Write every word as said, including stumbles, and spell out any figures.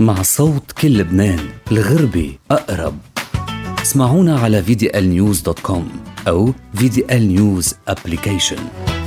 مع صوت كل لبنان، الغربي أقرب. اسمعونا على في دي إل نيوز دوت كوم أو في دي إل نيوز أبليكيشن.